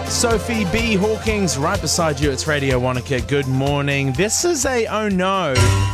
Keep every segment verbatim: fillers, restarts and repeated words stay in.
Sophie B. Hawkins, right beside you. It's Radio Wanaka. Good morning. This is a oh no.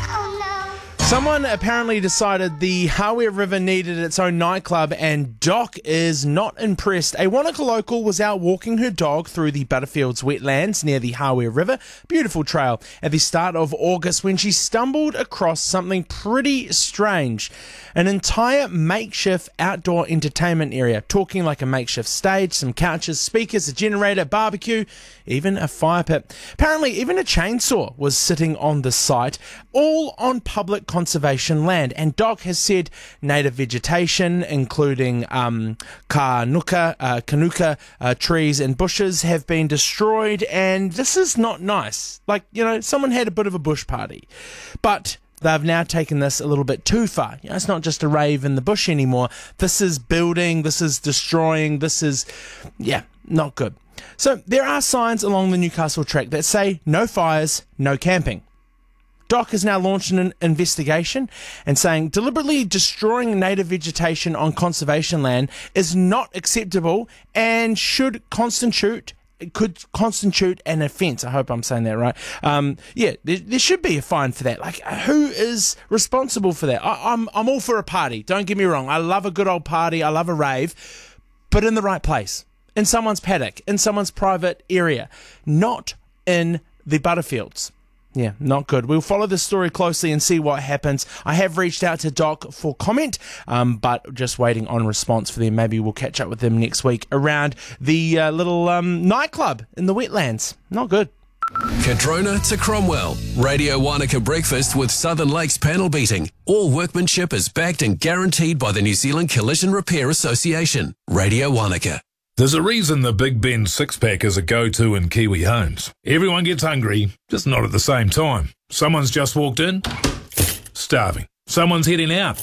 Someone apparently decided the Hawea River needed its own nightclub, and Doc is not impressed. A Wanaka local was out walking her dog through the Butterfields wetlands near the Hawea River, beautiful trail, at the start of August when she stumbled across something pretty strange. An entire makeshift outdoor entertainment area, talking like a makeshift stage, some couches, speakers, a generator, barbecue, even a fire pit. Apparently, even a chainsaw was sitting on the site, all on public conservation land. And Doc has said native vegetation, including um, kanuka, uh, kanuka uh, trees and bushes, have been destroyed, and this is not nice. Like, you know, someone had a bit of a bush party. But they've now taken this a little bit too far. You know, it's not just a rave in the bush anymore. This is building, this is destroying, this is, yeah, not good. So there are signs along the Newcastle track that say no fires, no camping. Doc has now launched an investigation and saying deliberately destroying native vegetation on conservation land is not acceptable and should constitute could constitute an offence. I hope I'm saying that right. Um, yeah, there, there should be a fine for that. Like, who is responsible for that? I, I'm I'm all for a party. Don't get me wrong. I love a good old party. I love a rave, but in the right place, in someone's paddock, in someone's private area, not in the Butterfields. Yeah, not good. We'll follow this story closely and see what happens. I have reached out to Doc for comment, um, but just waiting on response for them. Maybe we'll catch up with them next week around the uh, little um, nightclub in the wetlands. Not good. Cadrona to Cromwell. Radio Wanaka Breakfast with Southern Lakes panel beating. All workmanship is backed and guaranteed by the New Zealand Collision Repair Association. Radio Wanaka. There's a reason the Big Ben six-pack is a go-to in Kiwi homes. Everyone gets hungry, just not at the same time. Someone's just walked in, starving. Someone's heading out,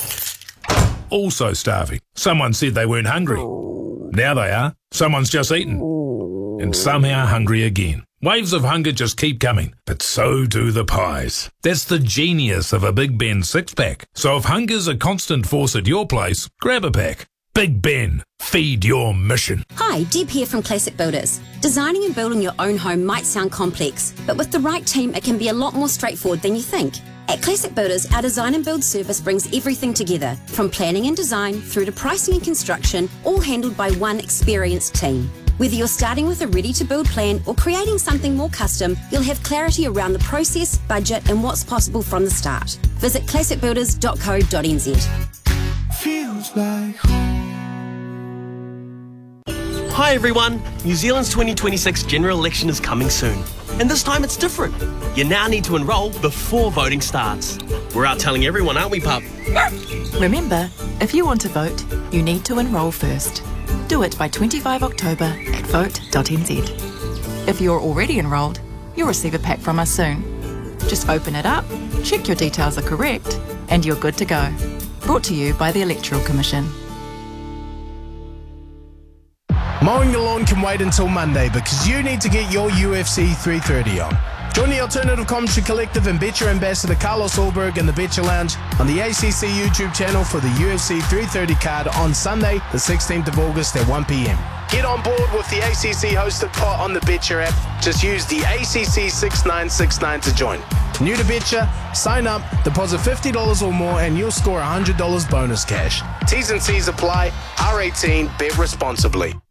also starving. Someone said they weren't hungry. Now they are. Someone's just eaten, and somehow hungry again. Waves of hunger just keep coming, but so do the pies. That's the genius of a Big Ben six-pack. So if hunger's a constant force at your place, grab a pack. Big Ben, feed your mission. Hi, Deb here from Classic Builders. Designing and building your own home might sound complex, but with the right team, it can be a lot more straightforward than you think. At Classic Builders, our design and build service brings everything together, from planning and design through to pricing and construction, all handled by one experienced team. Whether you're starting with a ready-to-build plan or creating something more custom, you'll have clarity around the process, budget, and what's possible from the start. Visit classic builders dot co dot n z. Feels like home. Hi everyone, New Zealand's twenty twenty-six general election is coming soon. And this time it's different. You now need to enrol before voting starts. We're out telling everyone, aren't we, pup? Remember, if you want to vote, you need to enrol first. Do it by twenty-fifth of October at vote dot n z. If you're already enrolled, you'll receive a pack from us soon. Just open it up, check your details are correct, and you're good to go. Brought to you by the Electoral Commission. Mowing your lawn can wait until Monday because you need to get your U F C three thirty on. Join the Alternative Commentary Collective and Betcher Ambassador Carlos Ulberg in the Betcher Lounge on the A C C YouTube channel for the U F C three thirty card on Sunday, the sixteenth of August at one p m. Get on board with the A C C hosted pot on the Betcher app. Just use the A C C six nine six nine to join. New to Betcher? Sign up, deposit fifty dollars or more, and you'll score one hundred dollars bonus cash. T's and C's apply. R eighteen. Bet responsibly.